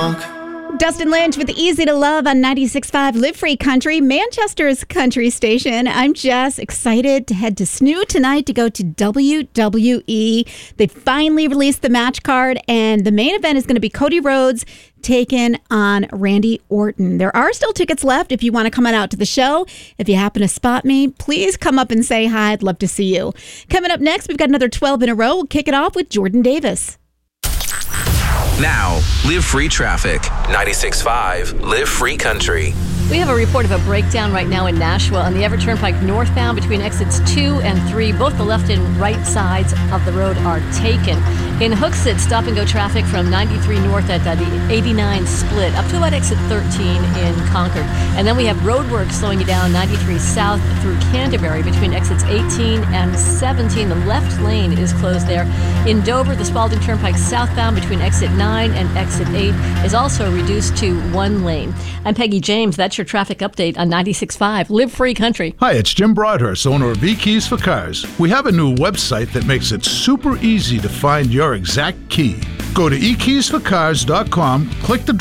milk. Dustin Lynch with Easy to Love on 96.5 Live Free Country, Manchester's country station. I'm Jess, excited to head to Snoo tonight to go to WWE. They finally released the match card, and the main event is going to be Cody Rhodes taking on Randy Orton. There are still tickets left if you want to come on out to the show. If you happen to spot me, please come up and say hi. I'd love to see you. Coming up next, we've got another 12 in a row. We'll kick it off with Jordan Davis. Now, Live Free Traffic. 96.5 Live Free Country. We have a report of a breakdown right now in Nashua on the Everett Turnpike northbound between exits 2 and 3. Both the left and right sides of the road are taken. In Hooksett, stop-and-go traffic from 93 north at the 89 split up to about exit 13 in Concord. And then we have roadwork slowing you down 93 south through Canterbury between exits 18 and 17. The left lane is closed there. In Dover, the Spalding Turnpike southbound between exit 9 and exit 8 is also reduced to 1 lane. I'm Peggy James. That's your traffic update on 96.5 Live Free Country. Hi, it's Jim Broadhurst, owner of E-Keys for Cars. We have a new website that makes it super easy to find your exact key. Go to ekeysforcars.com, click the